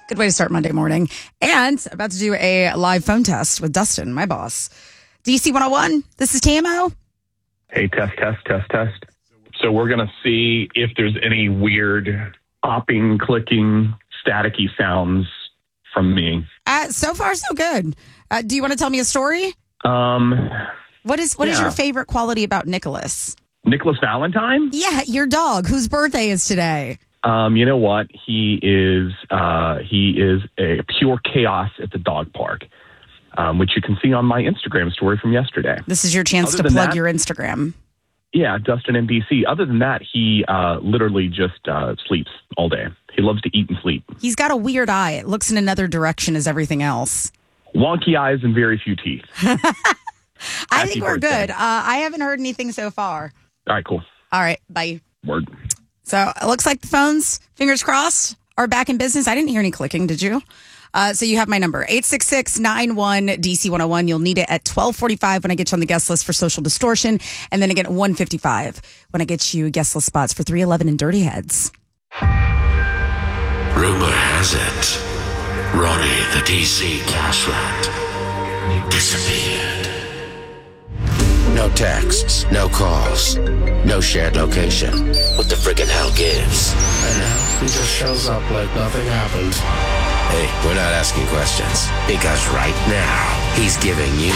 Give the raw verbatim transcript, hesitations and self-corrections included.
Good way to start Monday morning. And about to do a live phone test with Dustin, my boss. D C one oh one, this is T M O. Hey, test, test, test, test. So we're going to see if there's any weird popping, clicking, staticky sounds from me. Uh, so far, so good. Uh, do you want to tell me a story? Um, What is what is yeah. your favorite quality about Nicholas? Nicholas Valentine? Yeah, your dog, whose birthday is today. Um, you know what? He is uh, he is a pure chaos at the dog park, um, which you can see on my Instagram story from yesterday. This is your chance Other to than plug that- your Instagram. Yeah, Dustin and D C. Other than that, he uh, literally just uh, sleeps all day. He loves to eat and sleep. He's got a weird eye. It looks in another direction as everything else. Wonky eyes and very few teeth. I Happy think we're birthday. good. Uh, I haven't heard anything so far. All right, cool. All right, bye. Word. So it looks like the phones, fingers crossed, are back in business. I didn't hear any clicking, did you? Uh, so you have my number, eight six six, nine one, D C one oh one. You'll need it at twelve forty-five when I get you on the guest list for Social Distortion. And then again at one fifty-five when I get you guest list spots for three eleven and Dirty Heads. Rumor has it, Ronnie the D C cash rat disappeared. No texts, no calls, no shared location. What the friggin' hell gives? And now he just shows up like nothing happened. Hey, we're not asking questions, because right now, he's giving you